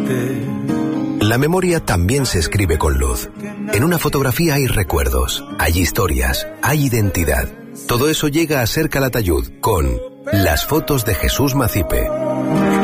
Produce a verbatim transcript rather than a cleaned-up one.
verte. La memoria también se escribe con luz. En una fotografía hay recuerdos, hay historias, hay identidad. Todo eso llega a ser Calatayud con Las fotos de Jesús Macipe.